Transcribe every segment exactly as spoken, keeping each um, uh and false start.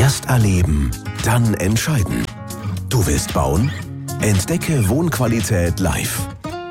Erst erleben, dann entscheiden. Du willst bauen? Entdecke Wohnqualität live.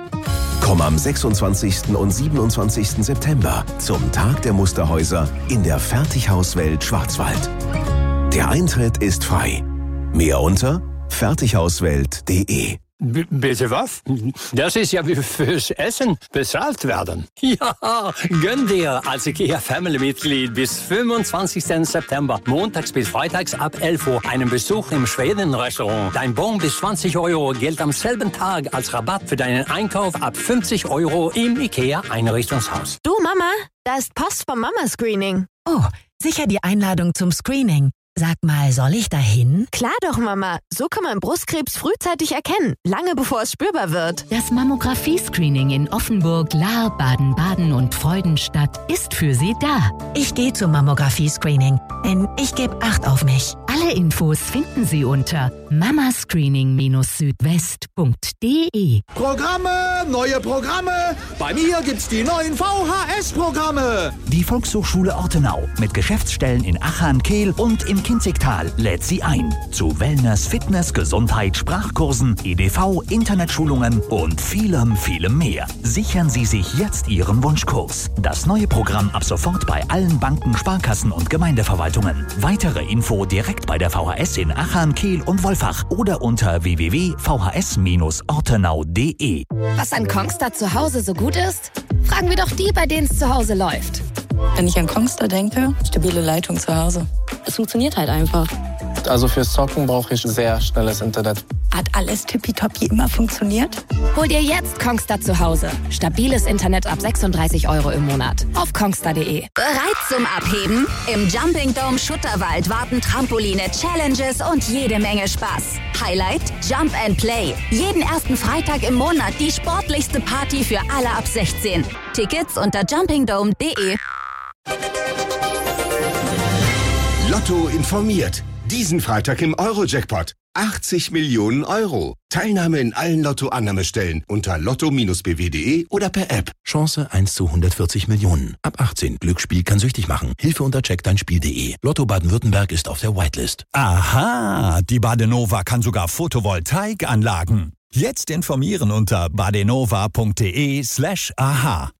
Komm am sechsundzwanzigsten und siebenundzwanzigsten September zum Tag der Musterhäuser in der Fertighauswelt Schwarzwald. Der Eintritt ist frei. Mehr unter fertighauswelt punkt de. B- bitte was? Das ist ja wie fürs Essen bezahlt werden. Ja, gönn dir als IKEA-Family-Mitglied bis fünfundzwanzigsten September, montags bis freitags ab elf Uhr, einen Besuch im Schweden-Restaurant. Dein Bon bis zwanzig Euro gilt am selben Tag als Rabatt für deinen Einkauf ab fünfzig Euro im IKEA-Einrichtungshaus. Du Mama, da ist Post vom Mama-Screening. Oh, sicher die Einladung zum Screening. Sag mal, soll ich da hin? Klar doch, Mama. So kann man Brustkrebs frühzeitig erkennen, lange bevor es spürbar wird. Das Mammographie-Screening in Offenburg, Lahr, Baden-Baden und Freudenstadt ist für Sie da. Ich gehe zum Mammographie-Screening, denn ich gebe Acht auf mich. Alle Infos finden Sie unter mamascreening südwest punkt de. Programme, neue Programme. Bei mir gibt's die neuen V H S-Programme. Die Volkshochschule Ortenau mit Geschäftsstellen in Achern, Kehl und im Kinzigtal lädt Sie ein zu Wellness, Fitness, Gesundheit, Sprachkursen, E D V, Internetschulungen und vielem, vielem mehr. Sichern Sie sich jetzt Ihren Wunschkurs. Das neue Programm ab sofort bei allen Banken, Sparkassen und Gemeindeverwaltungen. Weitere Info direkt bei der V H S in Achern, Kehl und Wolfach oder unter w w w punkt v h s bindestrich ortenau punkt de. Was an Kongstar zu Hause so gut ist? Fragen wir doch die, bei denen es zu Hause läuft. Wenn ich an Kongstar denke, stabile Leitung zu Hause. Es funktioniert halt einfach. Also fürs Zocken brauche ich sehr schnelles Internet. Hat alles tippitoppi immer funktioniert? Hol dir jetzt Kongstar zu Hause. Stabiles Internet ab sechsunddreißig Euro im Monat. Auf kongstar punkt de. Bereit zum Abheben? Im Jumping Dome Schutterwald warten Trampoline, Challenges und jede Menge Spaß. Highlight? Jump and Play. Jeden ersten Freitag im Monat die sportlichste Party für alle ab sechzehn. Tickets unter jumping dome punkt de. Lotto informiert. Diesen Freitag im Euro-Jackpot. achtzig Millionen Euro. Teilnahme in allen Lotto-Annahmestellen unter lotto Bindestrich b w punkt de oder per App. Chance eins zu hundertvierzig Millionen. Ab achtzehn. Glücksspiel kann süchtig machen. Hilfe unter check dein Spiel punkt de. Lotto Baden-Württemberg ist auf der Whitelist. Aha, die Badenova kann sogar Photovoltaikanlagen. Jetzt informieren unter badenova punkt de slash aha.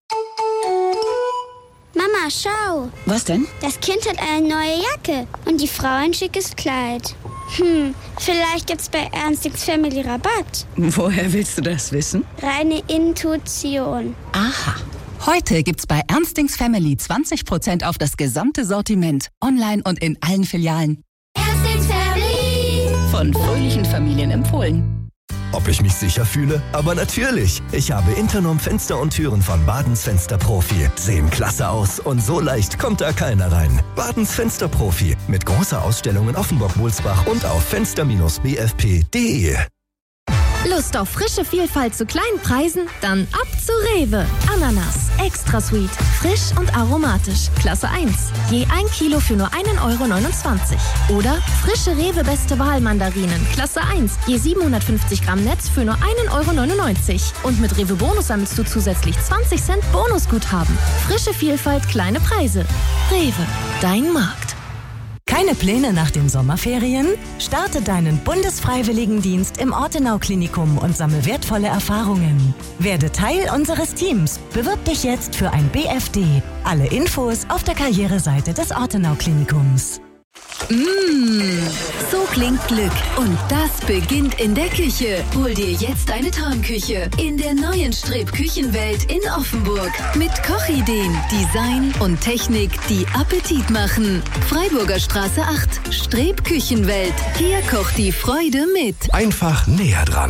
Mama, schau. Was denn? Das Kind hat eine neue Jacke und die Frau ein schickes Kleid. Hm, vielleicht gibt's bei Ernstings Family Rabatt. Woher willst du das wissen? Reine Intuition. Aha. Heute gibt's bei Ernstings Family zwanzig Prozent auf das gesamte Sortiment. Online und in allen Filialen. Ernstings Family. Von fröhlichen Familien empfohlen. Ob ich mich sicher fühle? Aber natürlich. Ich habe Internom Fenster und Türen von Badens Fensterprofi. Sehen klasse aus und so leicht kommt da keiner rein. Badens Fensterprofi. Mit großer Ausstellung in Offenburg-Wulsbach und auf fenster Bindestrich b f p punkt de. Lust auf frische Vielfalt zu kleinen Preisen? Dann ab zu Rewe. Ananas, extra sweet, frisch und aromatisch. Klasse eins. Je ein Kilo für nur einen Euro neunundzwanzig. Oder frische Rewe Beste Wahl Mandarinen. Klasse eins. Je siebenhundertfünfzig Gramm Netz für nur einen Euro neunundneunzig. Und mit Rewe Bonus sammelst du zusätzlich zwanzig Cent Bonusguthaben. Frische Vielfalt, kleine Preise. Rewe, dein Markt. Keine Pläne nach den Sommerferien? Starte deinen Bundesfreiwilligendienst im Ortenau-Klinikum und sammle wertvolle Erfahrungen. Werde Teil unseres Teams. Bewirb dich jetzt für ein B F D. Alle Infos auf der Karriereseite des Ortenau-Klinikums. Mmh, so klingt Glück. Und das beginnt in der Küche. Hol dir jetzt deine Traumküche in der neuen Streb-Küchenwelt in Offenburg. Mit Kochideen, Design und Technik, die Appetit machen. Freiburger Straße acht, Streb-Küchenwelt. Hier kocht die Freude mit. Einfach näher dran.